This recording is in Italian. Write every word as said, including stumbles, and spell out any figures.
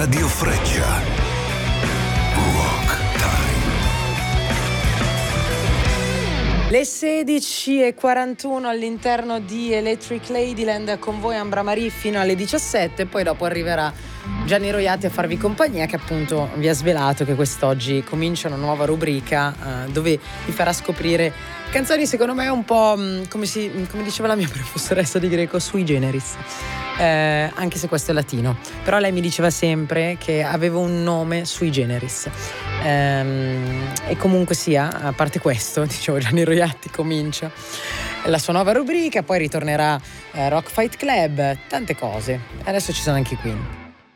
Radio Freccia. Rock Time. Le sedici e quarantuno all'interno di Electric Ladyland, con voi Ambra Marie fino alle diciassette, poi dopo arriverà Gianni Roiati a farvi compagnia, che appunto vi ha svelato che quest'oggi comincia una nuova rubrica uh, dove vi farà scoprire canzoni secondo me un po' mh, come, si, come diceva la mia professoressa di greco, sui generis, eh, anche se questo è latino, però lei mi diceva sempre che aveva un nome sui generis. Ehm, e comunque sia, a parte questo, dicevo, Gianni Roiati comincia la sua nuova rubrica, poi ritornerà eh, Rock Fight Club, tante cose. Adesso ci sono anche i Queen.